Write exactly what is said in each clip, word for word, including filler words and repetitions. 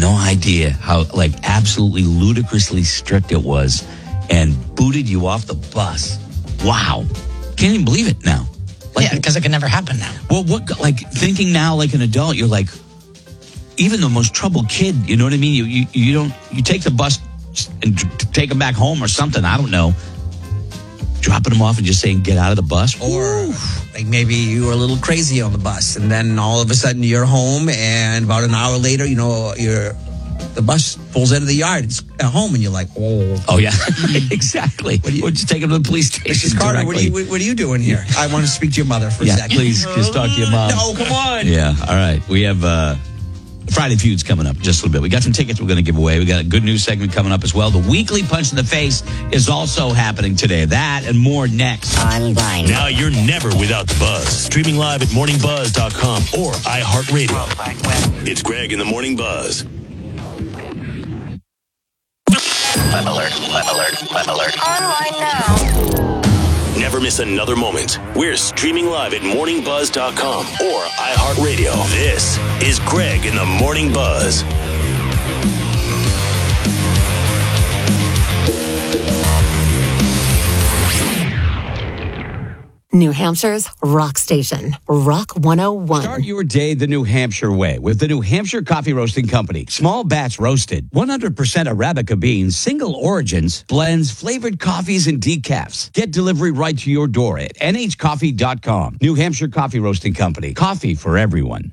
no idea how, like, absolutely ludicrously strict it was and booted you off the bus. Wow. Can't even believe it now. Like, yeah, because it can never happen now. Well, what, like, thinking now like an adult, you're like, even the most troubled kid, you know what I mean? You you, you don't, you take the bus and take them back home or something, I don't know. Dropping them off and just saying, get out of the bus. Or Oof. like maybe you were a little crazy on the bus and then all of a sudden you're home and about an hour later, you know, you're, the bus pulls into the yard. It's at home and you're like, oh. Oh, yeah. Exactly. What do you, Would you take them to the police station? Missus Carter, what are, you, what are you doing here? I want to speak to your mother for yeah, a second. Please, just talk to your mom. No, come on. Yeah, all right. We have uh, Friday Feuds coming up just a little bit. We got some tickets we're going to give away. We got a good news segment coming up as well. The weekly punch in the face is also happening today. That and more next. Online. Now you're never without the buzz. Streaming live at morning buzz dot com or iHeartRadio. It's Greg in the Morning Buzz. Web alert, web alert, web alert. Online now. Never miss another moment. We're streaming live at morning buzz dot com or iHeartRadio. This is Greg in the Morning Buzz. New Hampshire's rock station, Rock one oh one. Start your day the New Hampshire way with the New Hampshire Coffee Roasting Company. Small batch roasted, one hundred percent Arabica beans, single origins, blends, flavored coffees, and decafs. Get delivery right to your door at N H coffee dot com. New Hampshire Coffee Roasting Company. Coffee for everyone.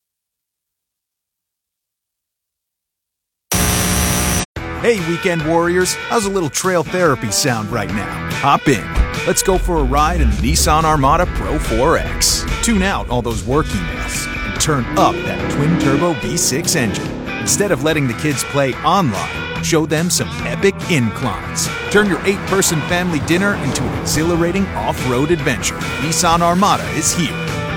Hey, weekend warriors, how's a little trail therapy sound right now? Hop in. Let's go for a ride in the Nissan Armada Pro four X. Tune out all those work emails and turn up that twin-turbo V six engine. Instead of letting the kids play online, show them some epic inclines. Turn your eight-person family dinner into an exhilarating off-road adventure. Nissan Armada is here.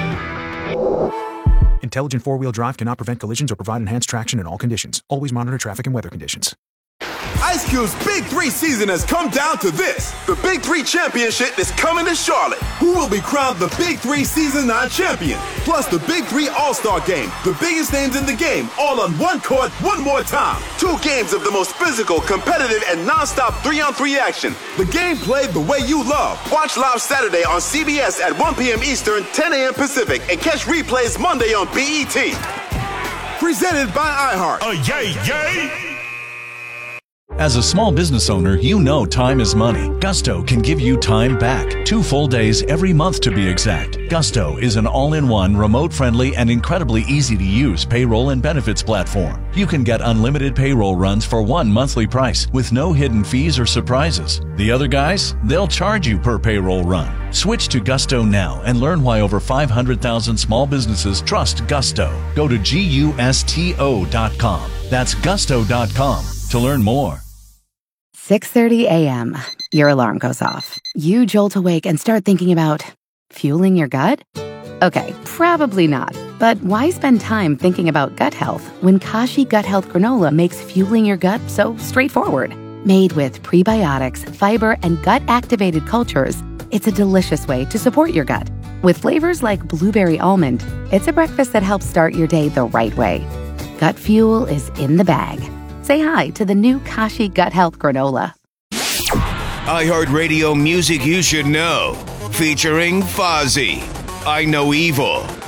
Intelligent four-wheel drive cannot prevent collisions or provide enhanced traction in all conditions. Always monitor traffic and weather conditions. Ice Cube's Big Three season has come down to this. The Big Three Championship is coming to Charlotte. Who will be crowned the Big Three Season nine champion? Plus the Big Three All-Star Game. The biggest names in the game, all on one court, one more time. Two games of the most physical, competitive, and non-stop three-on-three action. The game played the way you love. Watch live Saturday on C B S at one p.m. Eastern, ten a.m. Pacific, and catch replays Monday on B E T. Presented by iHeart. Oh, yay, yay! As a small business owner, you know time is money. Gusto can give you time back. Two full days every month to be exact. Gusto is an all-in-one, remote-friendly, and incredibly easy-to-use payroll and benefits platform. You can get unlimited payroll runs for one monthly price with no hidden fees or surprises. The other guys, they'll charge you per payroll run. Switch to Gusto now and learn why over five hundred thousand small businesses trust Gusto. Go to gusto dot com. That's gusto dot com to learn more. six thirty a.m. Your alarm goes off. You jolt awake and start thinking about fueling your gut? Okay, probably not. But why spend time thinking about gut health when Kashi Gut Health Granola makes fueling your gut so straightforward? Made with prebiotics, fiber, and gut-activated cultures, it's a delicious way to support your gut. With flavors like blueberry almond, it's a breakfast that helps start your day the right way. Gut fuel is in the bag. Say hi to the new Kashi Gut Health Granola. iHeartRadio Music You Should Know, featuring Fozzy, I Know Evil,